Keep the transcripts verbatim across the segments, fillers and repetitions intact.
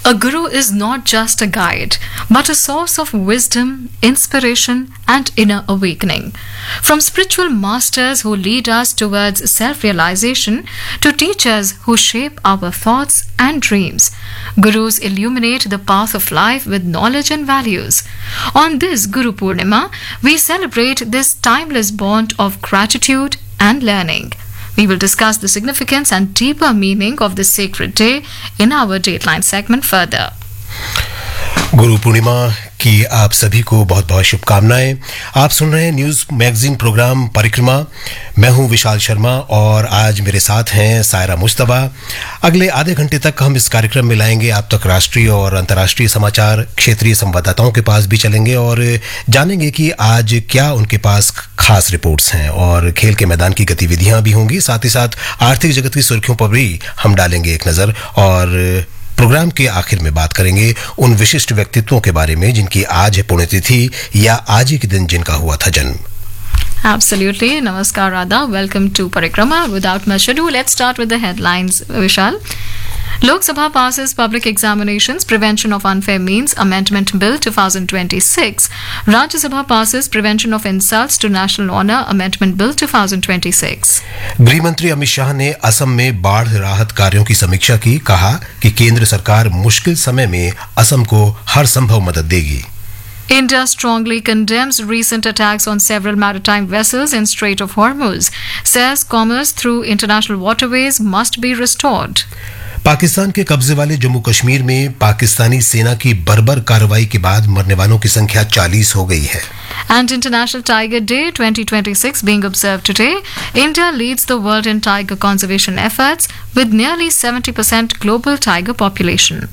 A guru is not just a guide, but a source of wisdom, inspiration, and inner awakening. From spiritual masters who lead us towards self-realization to teachers who shape our thoughts and dreams, gurus illuminate the path of life with knowledge and values. On this Guru Purnima, we celebrate this timeless bond of gratitude and learning. We will discuss the significance and deeper meaning of this sacred day in our Dateline segment further. Guru Purnima की आप सभी को बहुत बहुत शुभकामनाएं। आप सुन रहे हैं न्यूज मैगजीन प्रोग्राम परिक्रमा। मैं हूं विशाल शर्मा और आज मेरे साथ हैं सायरा मुस्तबा। अगले आधे घंटे तक हम इस कार्यक्रम में लाएंगे आप तक राष्ट्रीय और अंतर्राष्ट्रीय समाचार। क्षेत्रीय संवाददाताओं के पास भी चलेंगे और जानेंगे कि आज क्या उनके पास खास रिपोर्ट्स हैं और खेल के मैदान की गतिविधियां भी होंगी। साथ ही साथ आर्थिक जगत की सुर्खियों पर भी हम डालेंगे एक नजर और प्रोग्राम के आखिर में बात करेंगे उन विशिष्ट व्यक्तित्वों के बारे में जिनकी आज है पुण्यतिथि या आज ही के दिन जिनका हुआ था जन्म। Absolutely. Namaskar Radha. Welcome to Parikrama. Without much ado, let's start with the headlines, Vishal. Lok Sabha passes Public Examinations Prevention of Unfair Means Amendment Bill twenty twenty-six. Rajya Sabha passes Prevention of Insults to National Honour Amendment Bill twenty twenty-six. गृह मंत्री अमित शाह ने असम में बाढ़ राहत कार्यों की समीक्षा की। कहा कि केंद्र सरकार मुश्किल समय में असम को हर संभव मदद देगी। India strongly condemns recent attacks on several maritime vessels in Strait of Hormuz, says commerce through international waterways must be restored. Pakistan के कब्जे वाले जम्मू कश्मीर में पाकिस्तानी सेना की बर्बर कार्रवाई के बाद मरने वालों की संख्या चालीस हो गई है। And International Tiger Day twenty twenty-six being observed today, India leads the world in tiger conservation efforts with nearly seventy percent global tiger population.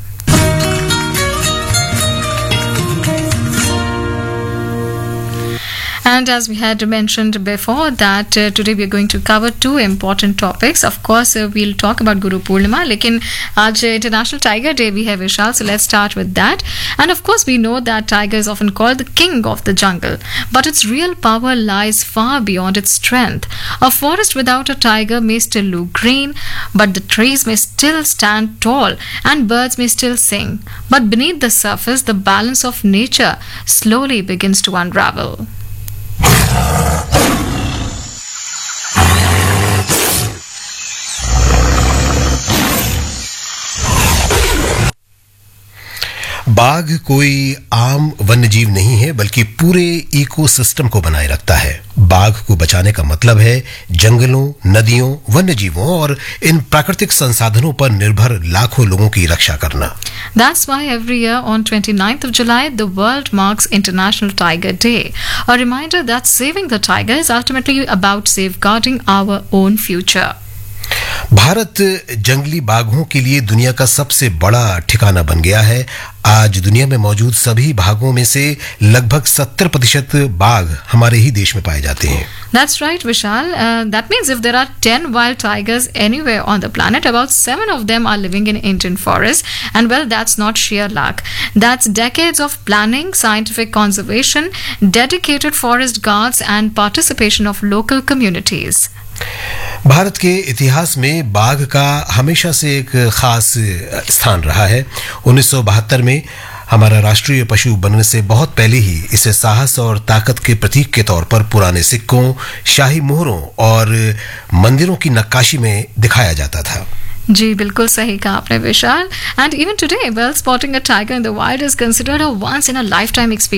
And as we had mentioned before that uh, today we are going to cover two important topics. Of course, uh, we'll talk about Guru Purnima, lekin aaj International Tiger Day we have, Vishal, so let's start with that. And of course, we know that tiger is often called the king of the jungle, but its real power lies far beyond its strength. A forest without a tiger may still look green, but the trees may still stand tall and birds may still sing. But beneath the surface, the balance of nature slowly begins to unravel. बाघ कोई आम वन्यजीव नहीं है बल्कि पूरे ecosystem को बनाए रखता है। बाघ को बचाने का मतलब है जंगलों, नदियों, वन्यजीवों और इन प्राकृतिक संसाधनों पर निर्भर लाखों लोगों की रक्षा करना। That's why every year on twenty-ninth of July the world marks International Tiger Day, a reminder that saving the tiger is ultimately about safeguarding our own future. Bharat जंगली बाघों के लिए दुनिया का सबसे बड़ा ठिकाना बन गया है। आज दुनिया में मौजूद सभी बाघों में से लगभग सत्तर प्रतिशत बाघ हमारे ही देश में पाए जाते हैं। That's right, Vishal. Uh, that means if there are ten wild tigers anywhere on the planet, about seven of them are living in Indian forests. And well, that's not sheer luck. That's decades of planning, scientific conservation, dedicated forest guards, and participation of local communities. Bharat के इतिहास में बाघ का हमेशा से एक खास स्थान रहा है। उन्नीस सौ बहत्तर में हमारा राष्ट्रीय पशु बनने से बहुत पहले ही इसे साहस और ताकत के प्रतीक के तौर पर पुराने सिक्कों, शाही मोहरों और मंदिरों की नक्काशी में दिखाया जाता था। जी बिल्कुल सही कहा आपने विशाल। And even today, well, spotting a tiger in the wild is considered a once in a life time experience.